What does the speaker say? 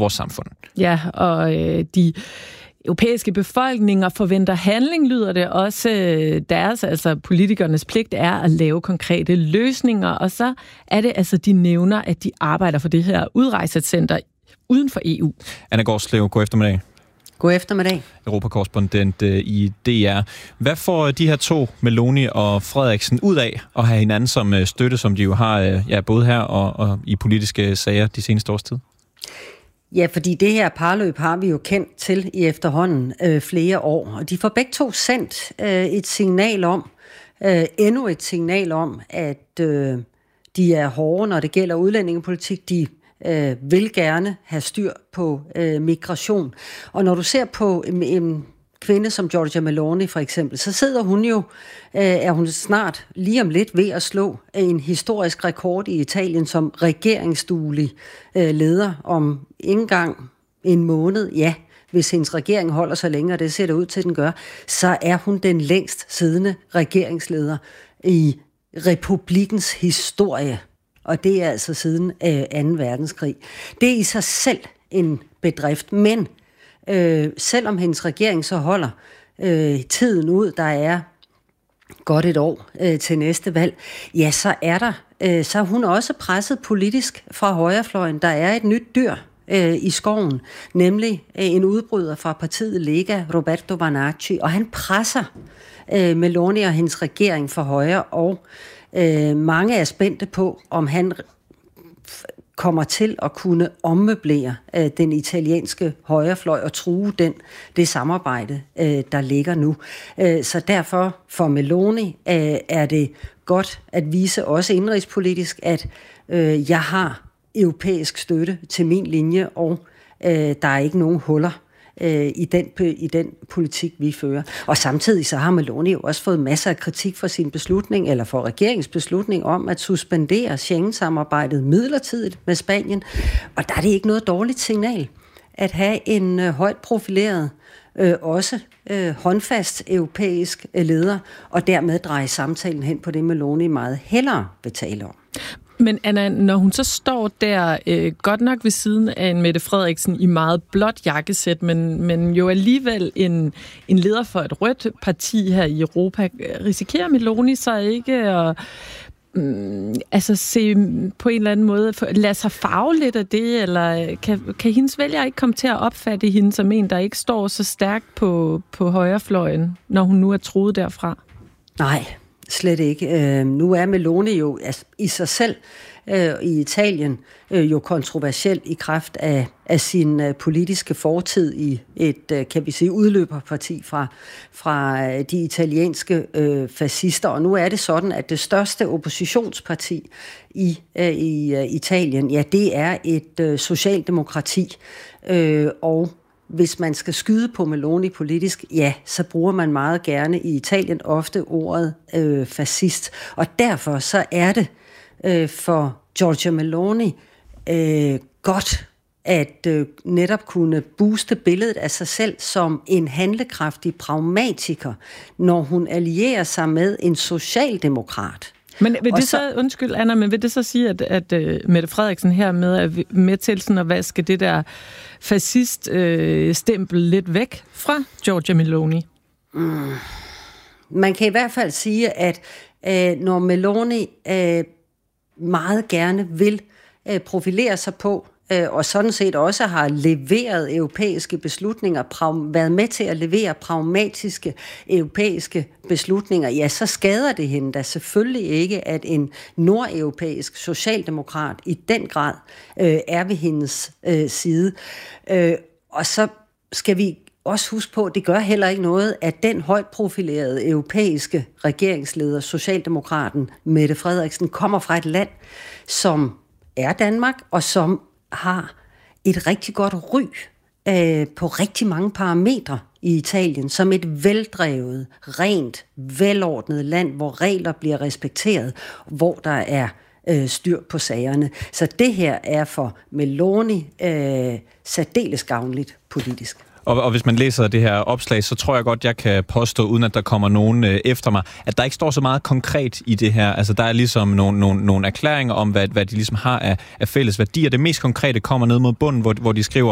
vores samfund. Ja, og de europæiske befolkninger forventer handling, lyder det også. Deres, altså politikernes pligt er at lave konkrete løsninger, og så er det altså, de nævner, at de arbejder for det her udrejsecenter uden for EU. Anna Gårdslev, god eftermiddag. God eftermiddag. Europakorrespondent i DR. Hvad får de her to, Meloni og Frederiksen, ud af at have hinanden som støtte, som de jo har både her og i politiske sager de seneste års tid? Ja, fordi det her parløb har vi jo kendt til i efterhånden flere år, og de får begge to sendt et signal om, endnu et signal om, at de er hårde, når det gælder udlændingepolitik. De vil gerne have styr på migration. Og når du ser på en kvinde som Giorgia Meloni for eksempel, så sidder hun jo, er hun snart lige om lidt ved at slå en historisk rekord i Italien som regeringsduelig leder om ikke engang en måned. Ja, hvis hendes regering holder sig længere, det ser det ud til, at den gør, så er hun den længst siddende regeringsleder i republikkens historie. Og det er altså siden 2. verdenskrig. Det er i sig selv en bedrift, men selvom hendes regering så holder tiden ud, der er godt et år til næste valg, ja, så er hun også presset politisk fra højrefløjen. Der er et nyt dyr i skoven, nemlig en udbryder fra partiet Lega, Roberto Vanacci, og han presser Meloni og hendes regering for højre, og mange er spændte på, om han kommer til at kunne ommøblere den italienske højrefløj og true det samarbejde, der ligger nu. Så derfor for Meloni er det godt at vise også indrigspolitisk, at jeg har europæisk støtte til min linje, og der er ikke nogen huller i den politik, vi fører. Og samtidig så har Meloni jo også fået masser af kritik for sin beslutning, eller for regeringens beslutning om at suspendere Schengen-samarbejdet midlertidigt med Spanien. Og der er det ikke noget dårligt signal at have en højt profileret, også håndfast europæisk leder, og dermed dreje samtalen hen på det, Meloni meget hellere vil tale om. Men Anna, når hun så står der, godt nok ved siden af en Mette Frederiksen i meget blåt jakkesæt, men jo alligevel en leder for et rødt parti her i Europa, risikerer Meloni så ikke at se på en eller anden måde, lade sig farve lidt af det, eller kan hendes vælgere ikke komme til at opfatte hende som en, der ikke står så stærkt på højrefløjen, når hun nu er truet derfra? Nej, slet ikke. Nu er Meloni jo i sig selv i Italien jo kontroversiel i kraft af sin politiske fortid i et, kan vi sige, udløberparti fra de italienske fascister. Og nu er det sådan, at det største oppositionsparti i Italien, ja, det er et socialdemokrati. Og hvis man skal skyde på Meloni politisk, ja, så bruger man meget gerne i Italien ofte ordet fascist. Og derfor så er det for Giorgia Meloni godt at netop kunne booste billedet af sig selv som en handlekraftig pragmatiker, når hun allierer sig med en socialdemokrat. Men vil det så, undskyld Anna, men vil det så sige, at Mette Frederiksen hermed er med til sådan at vaske det der fascist-stempel lidt væk fra Giorgia Meloni? Man kan i hvert fald sige, at når Meloni meget gerne vil profilere sig på, og sådan set også har leveret europæiske beslutninger, været med til at levere pragmatiske europæiske beslutninger, ja, så skader det hende da selvfølgelig ikke, at en nordeuropæisk socialdemokrat i den grad er ved hendes side. Og så skal vi også huske på, at det gør heller ikke noget, at den højt profilerede europæiske regeringsleder, socialdemokraten Mette Frederiksen, kommer fra et land, som er Danmark, og som har et rigtig godt ry på rigtig mange parametre i Italien, som et veldrevet, rent, velordnet land, hvor regler bliver respekteret, hvor der er styr på sagerne. Så det her er for Meloni særdeles gavnligt politisk. Og hvis man læser det her opslag, så tror jeg godt, jeg kan påstå, uden at der kommer nogen efter mig, at der ikke står så meget konkret i det her. Altså, der er ligesom nogle erklæringer om, hvad de ligesom har af fælles værdier. Det mest konkrete kommer ned mod bunden, hvor de skriver,